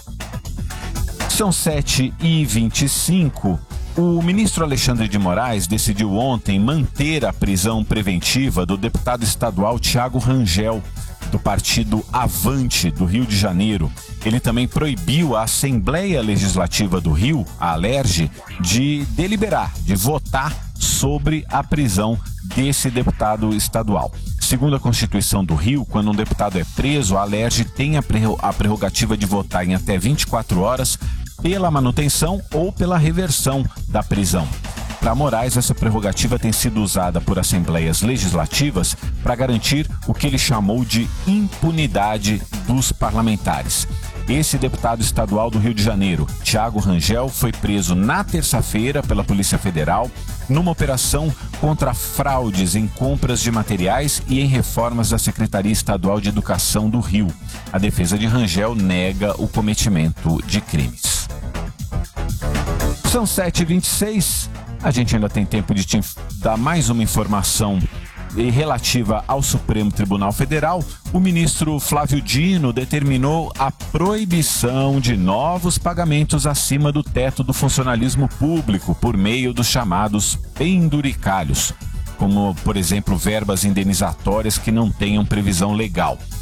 São sete e vinte e cinco. O ministro Alexandre de Moraes decidiu ontem manter a prisão preventiva do deputado estadual Thiago Rangel, do partido Avante do Rio de Janeiro. Ele também proibiu a Assembleia Legislativa do Rio, a Alerj, de deliberar, de votar sobre a prisão desse deputado estadual. Segundo a Constituição do Rio, quando um deputado é preso, a Alerj tem a prerrogativa de votar em até vinte e quatro horas pela manutenção ou pela reversão da prisão. Para Moraes, essa prerrogativa tem sido usada por assembleias legislativas para garantir o que ele chamou de impunidade dos parlamentares. Esse deputado estadual do Rio de Janeiro, Thiago Rangel, foi preso na terça-feira pela Polícia Federal numa operação contra fraudes em compras de materiais e em reformas da Secretaria Estadual de Educação do Rio. A defesa de Rangel nega o cometimento de crimes. São sete e vinte e seis. A gente ainda tem tempo de te dar mais uma informação relativa ao Supremo Tribunal Federal. O ministro Flávio Dino determinou a proibição de novos pagamentos acima do teto do funcionalismo público por meio dos chamados penduricalhos, como, por exemplo, verbas indenizatórias que não tenham previsão legal.